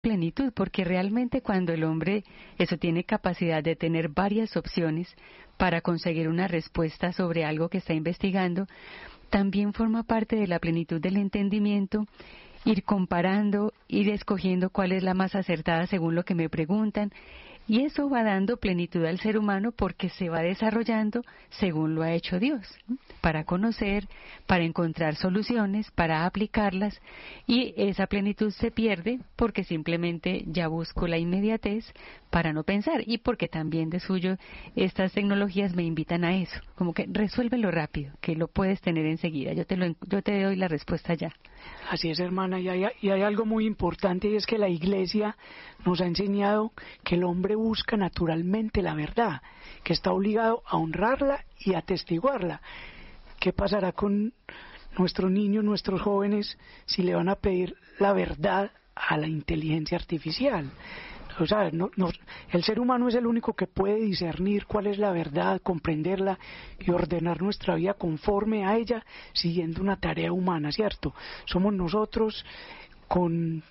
plenitud, porque realmente cuando el hombre eso tiene capacidad de tener varias opciones para conseguir una respuesta sobre algo que está investigando, también forma parte de la plenitud del entendimiento, ir comparando, ir escogiendo cuál es la más acertada según lo que me preguntan, y eso va dando plenitud al ser humano porque se va desarrollando según lo ha hecho Dios, ¿no? Para conocer, para encontrar soluciones, para aplicarlas, y esa plenitud se pierde porque simplemente ya busco la inmediatez para no pensar, y porque también de suyo estas tecnologías me invitan a eso, como que resuélvelo rápido, que lo puedes tener enseguida, yo te doy la respuesta ya. Así es, hermana, y hay algo muy importante, y es que la Iglesia nos ha enseñado que el hombre busca naturalmente la verdad, que está obligado a honrarla y a atestiguarla. ¿Qué pasará con nuestros niños, nuestros jóvenes, si le van a pedir la verdad a la inteligencia artificial? O sea, el ser humano es el único que puede discernir cuál es la verdad, comprenderla y ordenar nuestra vida conforme a ella, siguiendo una tarea humana, ¿cierto? Somos nosotros con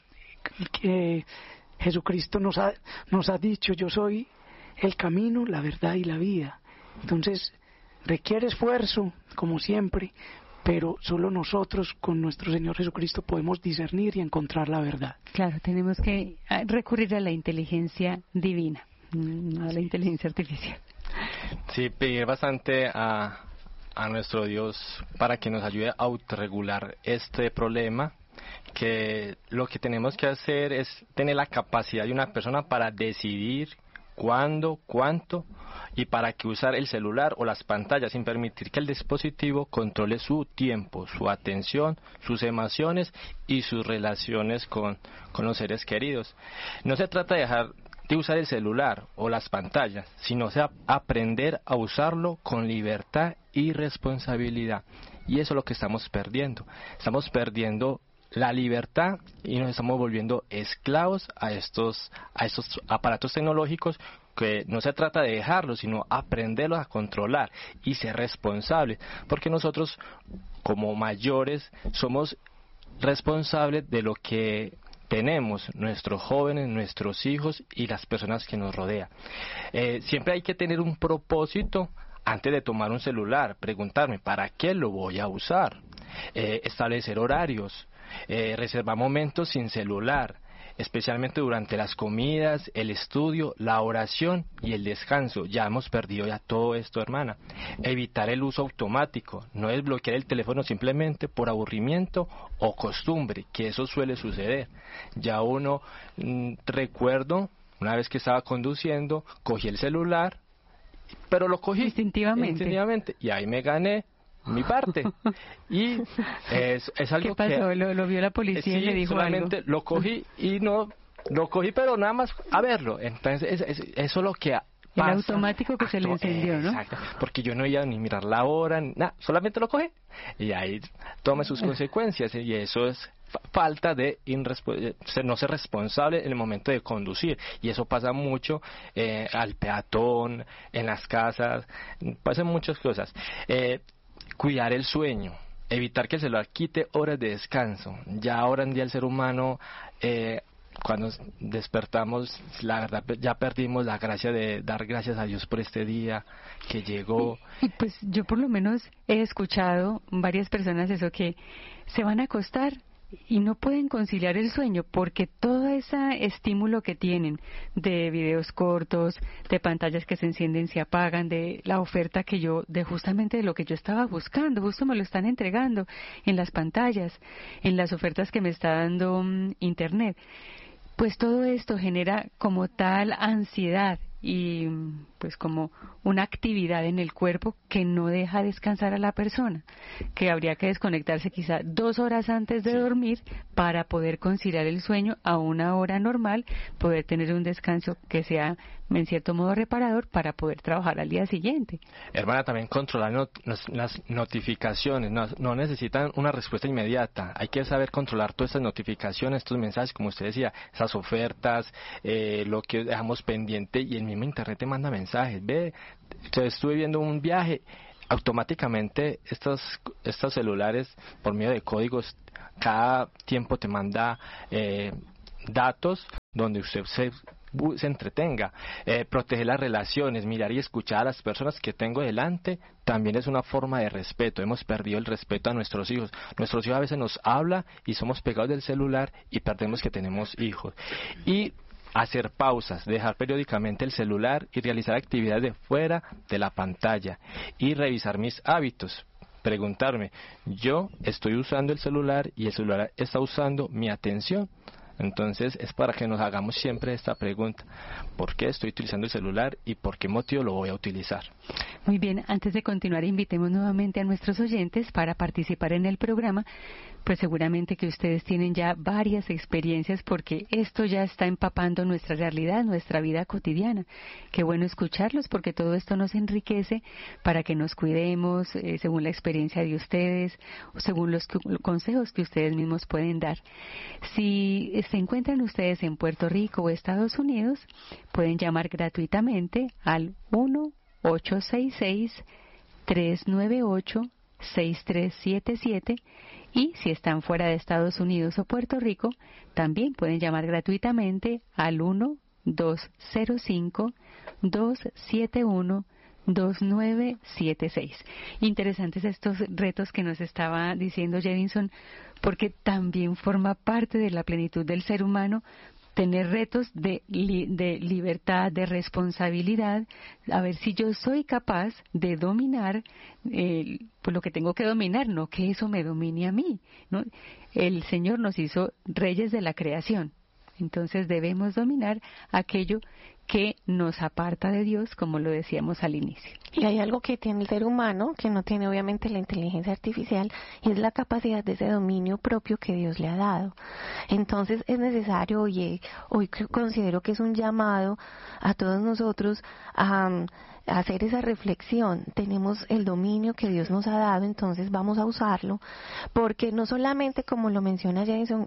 que Jesucristo nos ha dicho: yo soy el camino, la verdad y la vida. Entonces, requiere esfuerzo, como siempre, pero solo nosotros con nuestro Señor Jesucristo podemos discernir y encontrar la verdad. Claro, tenemos que recurrir a la inteligencia divina, no a la inteligencia artificial. Sí, pedir bastante a nuestro Dios para que nos ayude a autorregular este problema, que lo que tenemos que hacer es tener la capacidad de una persona para decidir cuándo, cuánto y para qué usar el celular o las pantallas, sin permitir que el dispositivo controle su tiempo, su atención, sus emociones y sus relaciones con los seres queridos. No se trata de dejar de usar el celular o las pantallas, sino aprender a usarlo con libertad y responsabilidad. Y eso es lo que estamos perdiendo. Estamos perdiendo la libertad y nos estamos volviendo esclavos a estos aparatos tecnológicos, que no se trata de dejarlos, sino aprenderlos a controlar y ser responsables, porque nosotros como mayores somos responsables de lo que tenemos, nuestros jóvenes, nuestros hijos y las personas que nos rodean. Siempre hay que tener un propósito antes de tomar un celular, preguntarme ¿para qué lo voy a usar? Establecer horarios, reservar momentos sin celular, especialmente durante las comidas, el estudio, la oración y el descanso. Ya hemos perdido ya todo esto, hermana. Evitar el uso automático, no desbloquear el teléfono simplemente por aburrimiento o costumbre, que eso suele suceder. Ya recuerdo, una vez que estaba conduciendo, cogí el celular, pero lo cogí instintivamente, y ahí me gané mi parte. Y es algo ¿qué pasó? que ¿Lo vio la policía y le dijo solamente algo? lo cogí y no lo cogí, pero nada más a verlo. Entonces eso es lo que pasa. El automático que se le encendió, ¿no? Exacto, porque yo no iba ni mirar la hora, nada, solamente lo cogí y ahí tome sus consecuencias, y eso es falta de no ser responsable en el momento de conducir, y eso pasa mucho al peatón, en las casas, pasan muchas cosas. Cuidar el sueño, evitar que el celular quite horas de descanso. Ya ahora en día el ser humano, cuando despertamos, la verdad ya perdimos la gracia de dar gracias a Dios por este día que llegó. Y pues yo por lo menos he escuchado varias personas eso, que se van a acostar y no pueden conciliar el sueño porque todo ese estímulo que tienen de videos cortos, de pantallas que se encienden, se apagan, de la oferta de justamente de lo que yo estaba buscando, justo me lo están entregando en las pantallas, en las ofertas que me está dando Internet. Pues todo esto genera como tal ansiedad y pues como una actividad en el cuerpo que no deja descansar a la persona, que habría que desconectarse quizá 2 horas antes de dormir para poder conciliar el sueño a una hora normal, poder tener un descanso que sea en cierto modo reparador para poder trabajar al día siguiente. Hermana, también controlar las notificaciones, no necesitan una respuesta inmediata, hay que saber controlar todas estas notificaciones, estos mensajes, como usted decía, esas ofertas, lo que dejamos pendiente, y el mismo internet te manda mensajes, estuve viendo un viaje, automáticamente estos celulares por medio de códigos cada tiempo te manda datos donde usted se entretenga. Proteger las relaciones, mirar y escuchar a las personas que tengo delante, también es una forma de respeto. Hemos perdido el respeto a nuestros hijos. Nuestros hijos a veces nos hablan y somos pegados del celular y perdemos que tenemos hijos. Y hacer pausas, dejar periódicamente el celular y realizar actividades de fuera de la pantalla y revisar mis hábitos. Preguntarme, ¿yo estoy usando el celular y el celular está usando mi atención? Entonces es para que nos hagamos siempre esta pregunta: ¿por qué estoy utilizando el celular y por qué motivo lo voy a utilizar? Muy bien, antes de continuar, invitemos nuevamente a nuestros oyentes para participar en el programa. Pues seguramente que ustedes tienen ya varias experiencias, porque esto ya está empapando nuestra realidad, nuestra vida cotidiana. Qué bueno escucharlos, porque todo esto nos enriquece para que nos cuidemos según la experiencia de ustedes, según los consejos que ustedes mismos pueden dar. Si se encuentran ustedes en Puerto Rico o Estados Unidos, pueden llamar gratuitamente al 1-866-398-6377, y si están fuera de Estados Unidos o Puerto Rico, también pueden llamar gratuitamente al 1-205-271-2976. Interesantes estos retos que nos estaba diciendo Jefferson, porque también forma parte de la plenitud del ser humano tener retos de libertad, de responsabilidad, a ver si yo soy capaz de dominar pues lo que tengo que dominar, no que eso me domine a mí, ¿no? El Señor nos hizo reyes de la creación, entonces debemos dominar aquello que nos aparta de Dios, como lo decíamos al inicio. Y hay algo que tiene el ser humano, que no tiene obviamente la inteligencia artificial, y es la capacidad de ese dominio propio que Dios le ha dado. Entonces es necesario, hoy considero que es un llamado a todos nosotros a hacer esa reflexión. Tenemos el dominio que Dios nos ha dado, entonces vamos a usarlo, porque no solamente, como lo menciona Jason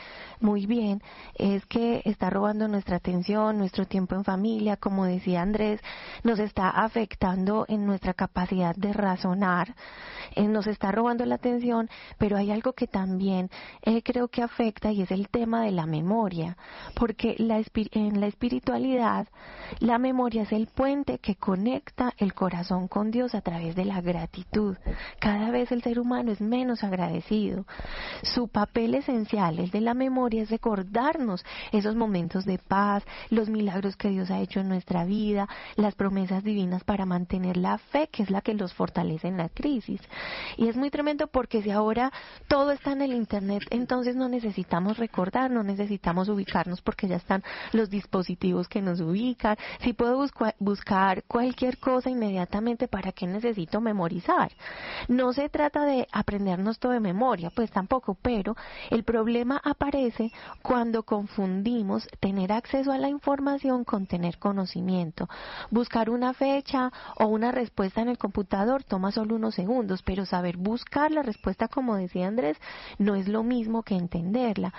muy bien, es que está robando nuestra atención, nuestro tiempo en familia, como decía Andrés, nos está afectando en nuestra capacidad de razonar, nos está robando la atención, pero hay algo que también creo que afecta, y es el tema de la memoria, porque en la espiritualidad la memoria es el puente que conecta el corazón con Dios a través de la gratitud. Cada vez el ser humano es menos agradecido. Su papel esencial, el de la memoria, es recordarnos esos momentos de paz, los milagros que Dios ha hecho en nuestra vida, las promesas divinas para mantener la fe, que es la que los fortalece en la crisis. Y es muy tremendo, porque si ahora todo está en el internet, entonces no necesitamos recordar, no necesitamos ubicarnos, porque ya están los dispositivos que nos ubican. Si puedo buscar cualquier cosa inmediatamente, ¿para qué necesito memorizar? No se trata de aprendernos todo de memoria, pues tampoco, pero el problema aparece cuando confundimos tener acceso a la información con tener conocimiento. Buscar una fecha o una respuesta en el computador toma solo unos segundos, pero saber buscar la respuesta, como decía Andrés, no es lo mismo que entenderla.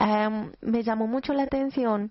Me llamó mucho la atención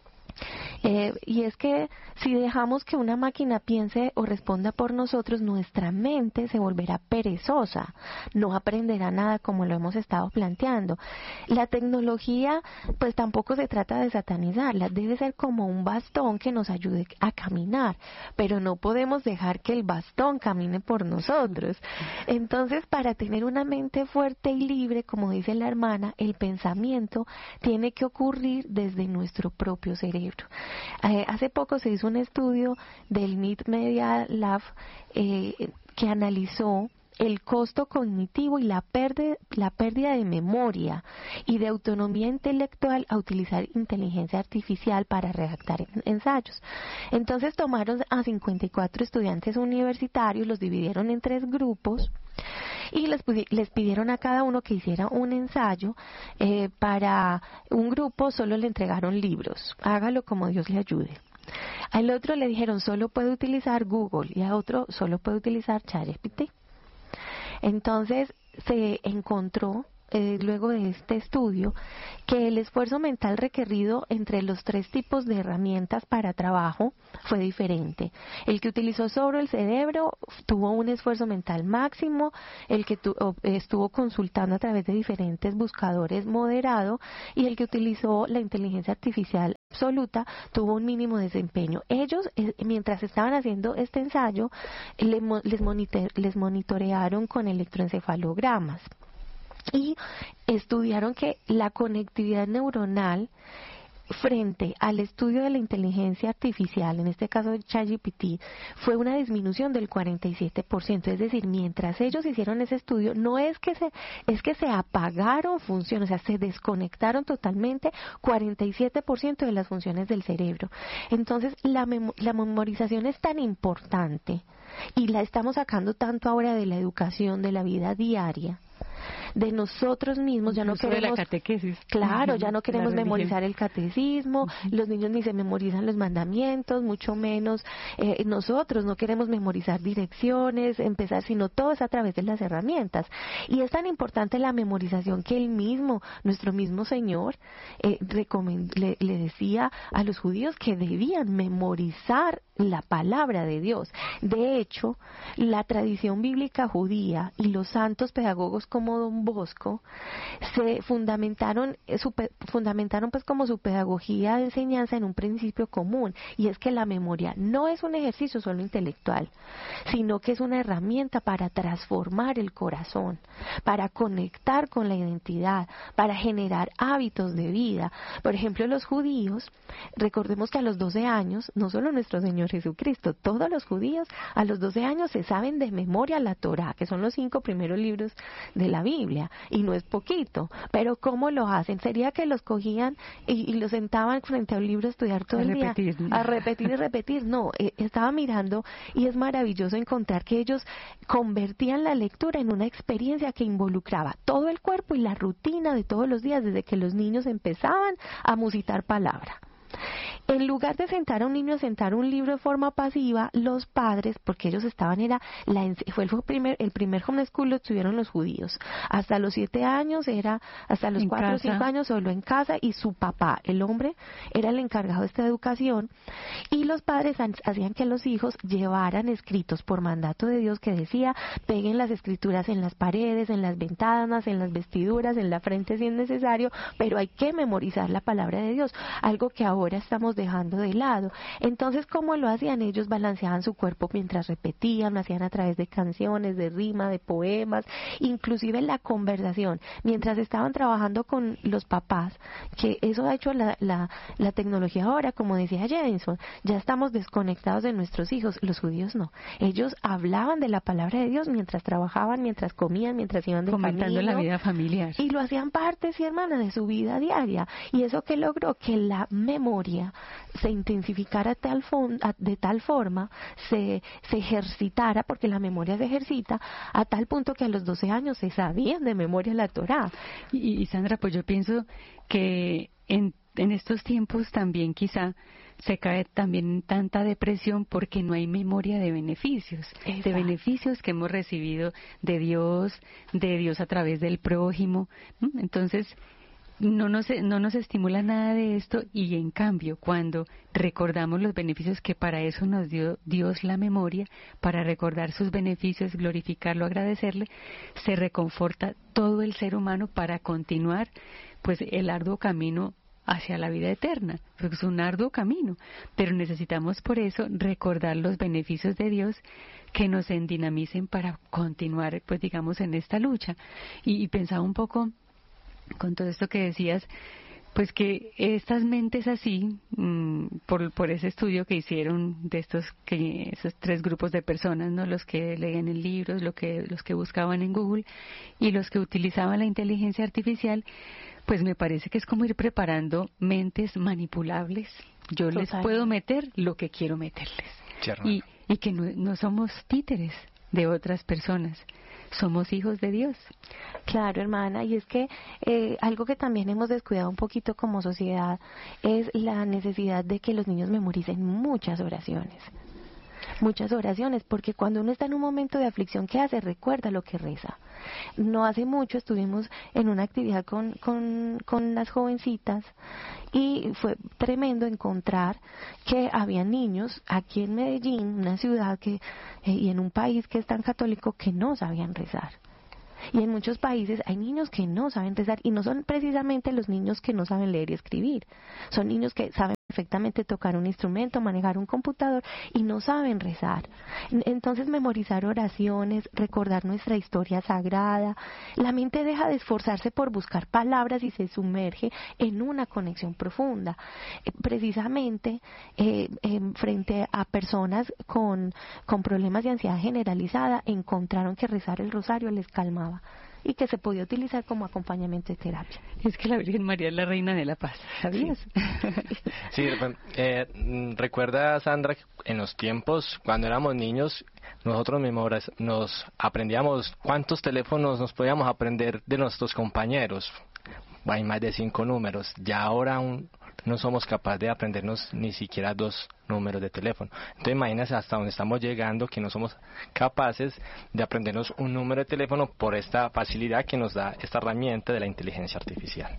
y es que si dejamos que una máquina piense o responda por nosotros, nuestra mente se volverá perezosa, no aprenderá nada, como lo hemos estado planteando. La tecnología, pues tampoco se trata de satanizarla, debe ser como un bastón que nos ayude a caminar, pero no podemos dejar que el bastón camine por nosotros. Entonces, para tener una mente fuerte y libre, como dice la hermana, el pensamiento tiene que ocurrir desde nuestro propio cerebro. Hace poco se hizo un estudio del MIT Media Lab que analizó el costo cognitivo y la pérdida de memoria y de autonomía intelectual a utilizar inteligencia artificial para redactar ensayos. Entonces tomaron a 54 estudiantes universitarios, los dividieron en 3 grupos y les pidieron a cada uno que hiciera un ensayo. Para un grupo solo le entregaron libros, hágalo como Dios le ayude. Al otro le dijeron solo puede utilizar Google, y a otro solo puede utilizar ChatGPT. Entonces se encontró luego de este estudio, que el esfuerzo mental requerido entre los 3 tipos de herramientas para trabajo fue diferente. El que utilizó sobre el cerebro tuvo un esfuerzo mental máximo, el que estuvo consultando a través de diferentes buscadores moderado, y el que utilizó la inteligencia artificial absoluta tuvo un mínimo desempeño. Ellos, mientras estaban haciendo este ensayo, les monitorearon con electroencefalogramas y estudiaron que la conectividad neuronal frente al estudio de la inteligencia artificial, en este caso ChatGPT, fue una disminución del 47%. Es decir, mientras ellos hicieron ese estudio, no es que se apagaron funciones, o sea, se desconectaron totalmente 47% de las funciones del cerebro. Entonces, la memorización es tan importante y la estamos sacando tanto ahora de la educación, de la vida diaria, de nosotros mismos. Ya no queremos, de la catequesis. Claro, ya no queremos memorizar el catecismo, los niños ni se memorizan los mandamientos, mucho menos nosotros no queremos memorizar direcciones, empezar, sino todo es a través de las herramientas. Y es tan importante la memorización que nuestro mismo Señor le decía a los judíos que debían memorizar la palabra de Dios. De hecho, la tradición bíblica judía y los santos pedagogos como Don Bosco se fundamentaron pues como su pedagogía de enseñanza en un principio común, y es que la memoria no es un ejercicio solo intelectual, sino que es una herramienta para transformar el corazón, para conectar con la identidad, para generar hábitos de vida. Por ejemplo, los judíos, recordemos que a los 12 años, no solo nuestro Señor Jesucristo, todos los judíos a los 12 años se saben de memoria la Torá, que son los 5 primeros libros de la Biblia, y no es poquito. Pero ¿cómo lo hacen? Sería que los cogían y los sentaban frente a un libro a estudiar todo el día, a repetir y repetir. No, estaba mirando y es maravilloso encontrar que ellos convertían la lectura en una experiencia que involucraba todo el cuerpo y la rutina de todos los días, desde que los niños empezaban a musitar palabra. En lugar de sentar a un niño a sentar un libro de forma pasiva, los padres, porque ellos estaban, el primer homeschool lo tuvieron los judíos. Hasta los 7 años hasta los 4 o 5 años solo en casa, y su papá, el hombre, era el encargado de esta educación, y los padres hacían que los hijos llevaran escritos por mandato de Dios que decía: peguen las escrituras en las paredes, en las ventanas, en las vestiduras, en la frente si es necesario, pero hay que memorizar la palabra de Dios, algo que ahora estamos dejando de lado. Entonces, ¿cómo lo hacían? Ellos balanceaban su cuerpo mientras repetían, lo hacían a través de canciones, de rima, de poemas, inclusive la conversación, mientras estaban trabajando con los papás, que eso ha hecho la tecnología ahora, como decía Jameson, ya estamos desconectados de nuestros hijos. Los judíos no, ellos hablaban de la palabra de Dios mientras trabajaban, mientras comían, mientras iban de fomentando la vida familiar, y lo hacían parte, sí, hermana, de su vida diaria. Y eso que logró que la memoria se intensificara de tal forma, se ejercitara, porque la memoria se ejercita a tal punto que a los 12 años se sabían de memoria la Torá. Y Sandra, pues yo pienso que en estos tiempos también quizá se cae también en tanta depresión porque no hay memoria de beneficios. Exacto. De beneficios que hemos recibido de Dios a través del prójimo. Entonces, no nos estimula nada de esto, y en cambio cuando recordamos los beneficios que para eso nos dio Dios, la memoria, para recordar sus beneficios, glorificarlo, agradecerle, se reconforta todo el ser humano para continuar pues el arduo camino hacia la vida eterna, porque es un arduo camino, pero necesitamos por eso recordar los beneficios de Dios que nos endinamicen para continuar, pues digamos, en esta lucha. Y pensaba un poco con todo esto que decías, pues que estas mentes así, por ese estudio que hicieron de esos 3 grupos de personas, ¿no? Los que leen en libros, los que buscaban en Google y los que utilizaban la inteligencia artificial, pues me parece que es como ir preparando mentes manipulables. Yo les puedo meter lo que quiero meterles. Y que no somos títeres de otras personas. Somos hijos de Dios. Claro, hermana, y es que algo que también hemos descuidado un poquito como sociedad es la necesidad de que los niños memoricen muchas oraciones. muchas oraciones, porque cuando uno está en un momento de aflicción, ¿qué hace? Recuerda lo que reza. No hace mucho estuvimos en una actividad con las jovencitas y fue tremendo encontrar que había niños aquí en Medellín, una ciudad y en un país que es tan católico, que no sabían rezar. Y en muchos países hay niños que no saben rezar, y no son precisamente los niños que no saben leer y escribir, son niños que saben perfectamente tocar un instrumento, manejar un computador, y no saben rezar. Entonces, memorizar oraciones, recordar nuestra historia sagrada, la mente deja de esforzarse por buscar palabras y se sumerge en una conexión profunda. Precisamente frente a personas con problemas de ansiedad generalizada, encontraron que rezar el rosario les calmaba y que se podía utilizar como acompañamiento de terapia. Es que la Virgen María es la reina de la paz, ¿sabías? Sí, recuerda, Sandra, que en los tiempos, cuando éramos niños, nosotros mismos nos aprendíamos cuántos teléfonos nos podíamos aprender de nuestros compañeros. Hay más de 5 números. Ya ahora no somos capaces de aprendernos ni siquiera 2 números de teléfono. Entonces imagínense hasta dónde estamos llegando, que no somos capaces de aprendernos un número de teléfono por esta facilidad que nos da esta herramienta de la inteligencia artificial.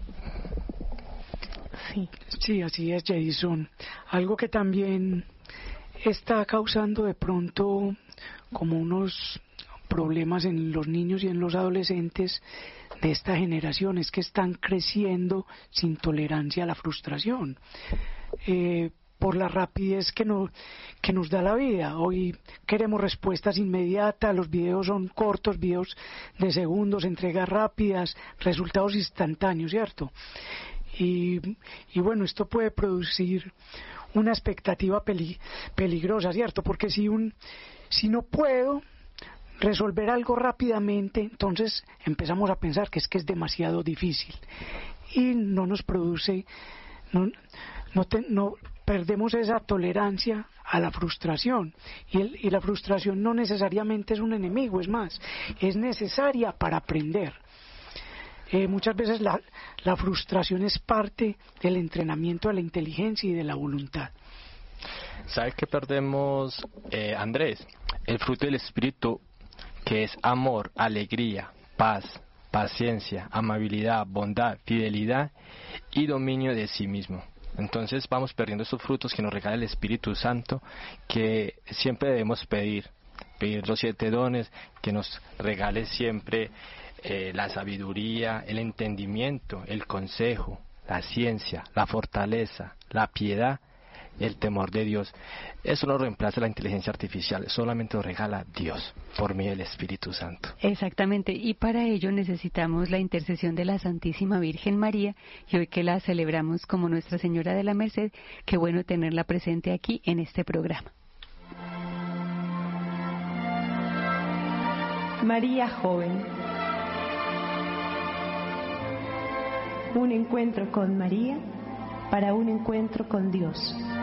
Sí, así es, Jason. Algo que también está causando de pronto como unos problemas en los niños y en los adolescentes de esta generación es que están creciendo sin tolerancia a la frustración, por la rapidez que nos da la vida. Hoy queremos respuestas inmediatas, los videos son cortos, videos de segundos, entregas rápidas, resultados instantáneos, ¿cierto? Y bueno, esto puede producir una expectativa peligrosa, ¿cierto? Porque si no puedo resolver algo rápidamente, entonces empezamos a pensar que es demasiado difícil y no nos produce, no perdemos esa tolerancia a la frustración, y la frustración no necesariamente es un enemigo, es más, es necesaria para aprender. Muchas veces la frustración es parte del entrenamiento de la inteligencia y de la voluntad. ¿Sabes qué perdemos, Andrés? El fruto del Espíritu, que es amor, alegría, paz, paciencia, amabilidad, bondad, fidelidad y dominio de sí mismo. Entonces vamos perdiendo estos frutos que nos regala el Espíritu Santo, que siempre debemos pedir los 7 dones, que nos regale siempre la sabiduría, el entendimiento, el consejo, la ciencia, la fortaleza, la piedad, el temor de Dios. Eso no reemplaza la inteligencia artificial, solamente lo regala Dios por medio del Espíritu Santo. Exactamente, y para ello necesitamos la intercesión de la Santísima Virgen María, y hoy que la celebramos como Nuestra Señora de la Merced, qué bueno tenerla presente aquí en este programa. María joven. Un encuentro con María para un encuentro con Dios.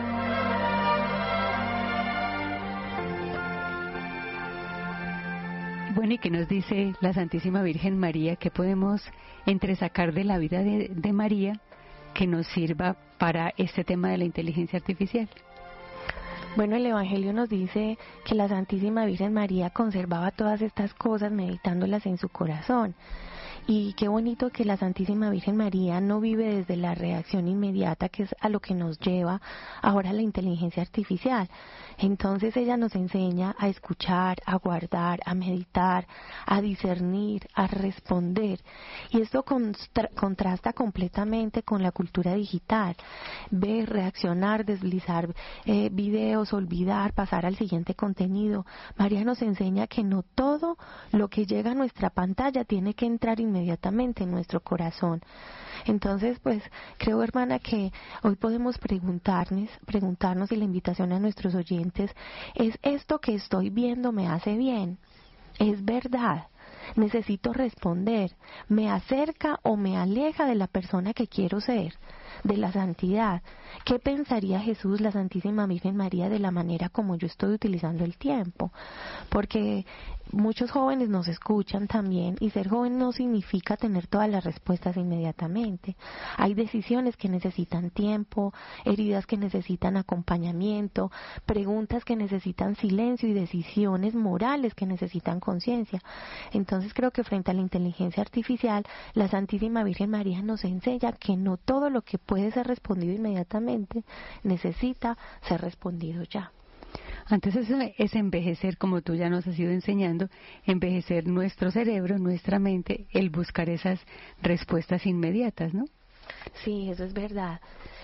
Bueno, ¿y qué nos dice la Santísima Virgen María? ¿Qué podemos entresacar de la vida de María que nos sirva para este tema de la inteligencia artificial? Bueno, el Evangelio nos dice que la Santísima Virgen María conservaba todas estas cosas meditándolas en su corazón. Y qué bonito que la Santísima Virgen María no vive desde la reacción inmediata, que es a lo que nos lleva ahora la inteligencia artificial. Entonces ella nos enseña a escuchar, a guardar, a meditar, a discernir, a responder. Y esto contrasta completamente con la cultura digital. Ver, reaccionar, deslizar videos, olvidar, pasar al siguiente contenido. María nos enseña que no todo lo que llega a nuestra pantalla tiene que entrar inmediatamente en nuestro corazón. Entonces, pues, creo, hermana, que hoy podemos preguntarnos, y la invitación a nuestros oyentes es: ¿esto que estoy viendo me hace bien? ¿Es verdad? Necesito responder. ¿Me acerca o me aleja de la persona que quiero ser? de la santidad. ¿Qué pensaría Jesús, la Santísima Virgen María, de la manera como yo estoy utilizando el tiempo? Porque muchos jóvenes nos escuchan también, y ser joven no significa tener todas las respuestas inmediatamente. Hay decisiones que necesitan tiempo, heridas que necesitan acompañamiento, preguntas que necesitan silencio y decisiones morales que necesitan conciencia. Entonces creo que frente a la inteligencia artificial, la Santísima Virgen María nos enseña que no todo lo que puede ser respondido inmediatamente necesita ser respondido ya. Entonces eso es envejecer, como tú ya nos has ido enseñando, envejecer nuestro cerebro, nuestra mente, el buscar esas respuestas inmediatas, ¿no? Sí, eso es verdad.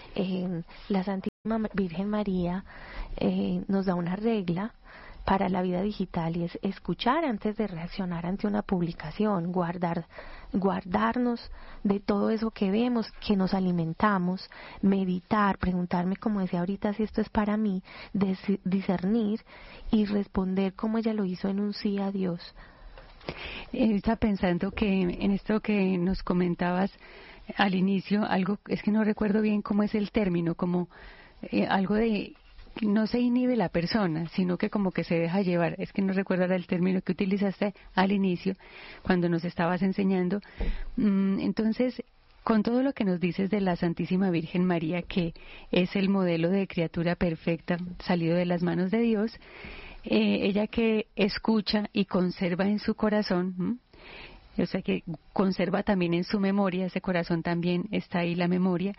La Santísima Virgen María nos da una regla para la vida digital, y es escuchar antes de reaccionar ante una publicación, guardarnos de todo eso que vemos, que nos alimentamos, meditar, preguntarme, como decía ahorita, si esto es para mí, discernir y responder como ella lo hizo en un sí a Dios. Estaba pensando que en esto que nos comentabas al inicio, algo, es que no recuerdo bien cómo es el término, como algo de no se inhibe la persona, sino que como que se deja llevar. Es que no recuerdo ahora el término que utilizaste al inicio, cuando nos estabas enseñando. Entonces, con todo lo que nos dices de la Santísima Virgen María, que es el modelo de criatura perfecta, salido de las manos de Dios, ella que escucha y conserva en su corazón, o sea que conserva también en su memoria, ese corazón también está ahí la memoria,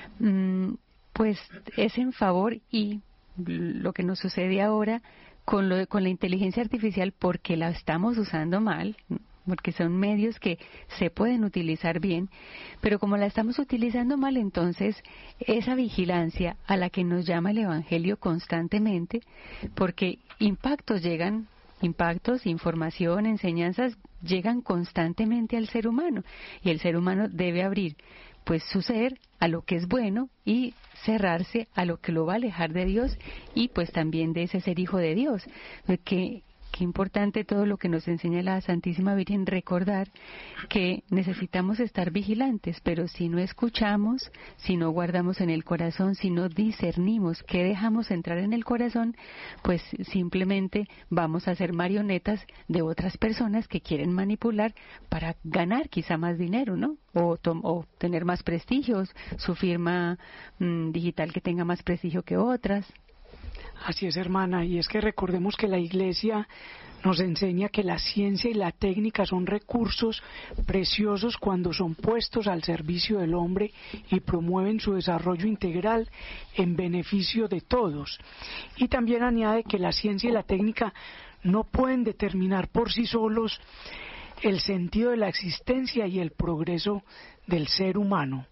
pues es en favor, y lo que nos sucede ahora con la inteligencia artificial, porque la estamos usando mal, porque son medios que se pueden utilizar bien, pero como la estamos utilizando mal, entonces esa vigilancia a la que nos llama el Evangelio constantemente, porque impactos, información, enseñanzas llegan constantemente al ser humano, y el ser humano debe abrir pues su ser a lo que es bueno y cerrarse a lo que lo va a alejar de Dios, y pues también de ese ser hijo de Dios. Qué importante todo lo que nos enseña la Santísima Virgen, recordar que necesitamos estar vigilantes, pero si no escuchamos, si no guardamos en el corazón, si no discernimos qué dejamos entrar en el corazón, pues simplemente vamos a ser marionetas de otras personas que quieren manipular para ganar quizá más dinero, ¿no? O tener más prestigios, su firma digital que tenga más prestigio que otras. Así es, hermana, y es que recordemos que la Iglesia nos enseña que la ciencia y la técnica son recursos preciosos cuando son puestos al servicio del hombre y promueven su desarrollo integral en beneficio de todos. Y también añade que la ciencia y la técnica no pueden determinar por sí solos el sentido de la existencia y el progreso del ser humano.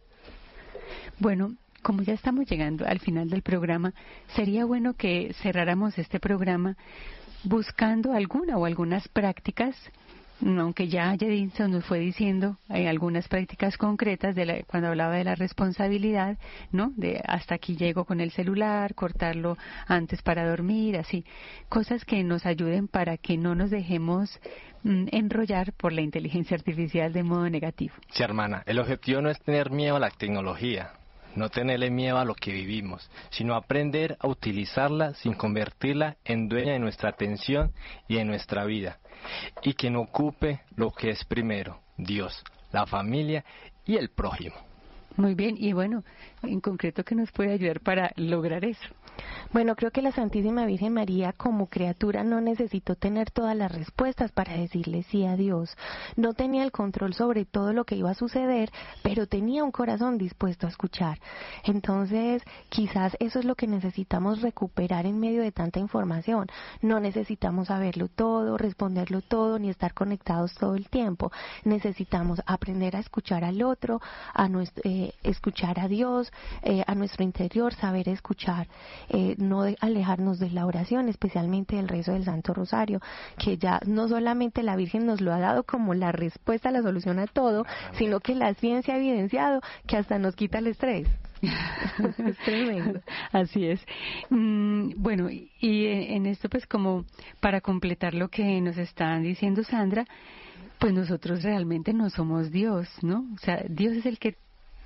Bueno, como ya estamos llegando al final del programa, sería bueno que cerráramos este programa buscando algunas prácticas, aunque ya Jedinson nos fue diciendo algunas prácticas concretas cuando hablaba de la responsabilidad, ¿no? De hasta aquí llego con el celular, cortarlo antes para dormir, así, cosas que nos ayuden para que no nos dejemos enrollar por la inteligencia artificial de modo negativo. Sí, hermana, el objetivo no es tener miedo a la tecnología, no tenerle miedo a lo que vivimos, sino aprender a utilizarla sin convertirla en dueña de nuestra atención y de nuestra vida, y que no ocupe lo que es primero, Dios, la familia y el prójimo. Muy bien, y bueno, en concreto, ¿qué nos puede ayudar para lograr eso? Bueno, creo que la Santísima Virgen María como criatura no necesitó tener todas las respuestas para decirle sí a Dios. No tenía el control sobre todo lo que iba a suceder, pero tenía un corazón dispuesto a escuchar. Entonces, quizás eso es lo que necesitamos recuperar en medio de tanta información. No necesitamos saberlo todo, responderlo todo, ni estar conectados todo el tiempo. Necesitamos aprender a escuchar al otro, escuchar a Dios, a nuestro interior, saber escuchar. No alejarnos de la oración, especialmente del rezo del Santo Rosario, que ya no solamente la Virgen nos lo ha dado como la respuesta, la solución a todo, sino que la ciencia ha evidenciado que hasta nos quita el estrés. Es tremendo. Así es. Bueno, y en esto pues como para completar lo que nos está diciendo Sandra, pues nosotros realmente no somos Dios, ¿no? O sea, Dios es el que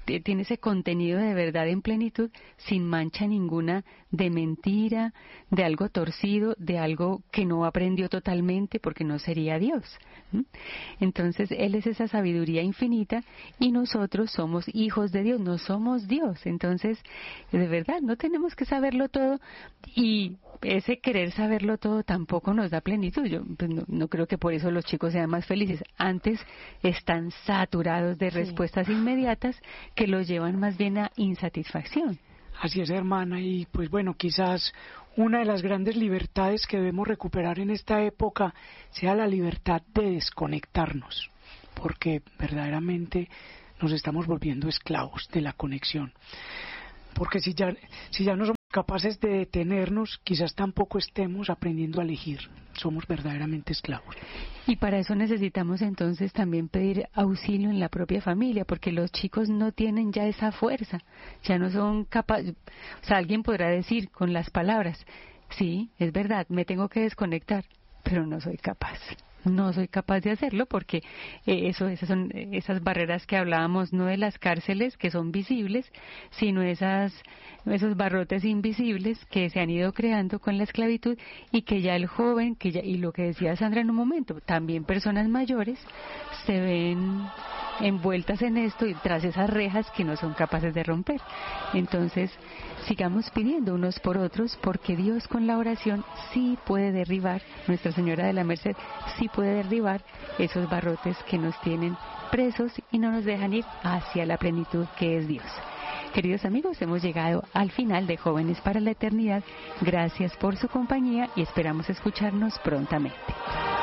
tiene ese contenido de verdad en plenitud, sin mancha ninguna de mentira, de algo torcido, de algo que no aprendió totalmente, porque no sería Dios. Entonces, Él es esa sabiduría infinita y nosotros somos hijos de Dios, no somos Dios. Entonces, de verdad, no tenemos que saberlo todo, y ese querer saberlo todo tampoco nos da plenitud. Yo pues, no creo que por eso los chicos sean más felices. Antes están saturados de respuestas inmediatas que los llevan más bien a insatisfacción. Así es, hermana, y pues bueno, quizás una de las grandes libertades que debemos recuperar en esta época sea la libertad de desconectarnos, porque verdaderamente nos estamos volviendo esclavos de la conexión. Porque si ya no somos capaces de detenernos, quizás tampoco estemos aprendiendo a elegir. Somos verdaderamente esclavos. Y para eso necesitamos entonces también pedir auxilio en la propia familia, porque los chicos no tienen ya esa fuerza, ya no son capaces. O sea, alguien podrá decir con las palabras, sí, es verdad, me tengo que desconectar, pero no soy capaz. No soy capaz de hacerlo porque esas son esas barreras que hablábamos, no de las cárceles que son visibles, sino esos barrotes invisibles que se han ido creando con la esclavitud, y que ya el joven, y lo que decía Sandra en un momento, también personas mayores se ven envueltas en esto y tras esas rejas que no son capaces de romper. Entonces, sigamos pidiendo unos por otros, porque Dios con la oración sí puede derribar, Nuestra Señora de la Merced sí puede derribar esos barrotes que nos tienen presos y no nos dejan ir hacia la plenitud que es Dios. Queridos amigos, hemos llegado al final de Jóvenes para la Eternidad. Gracias por su compañía y esperamos escucharnos prontamente.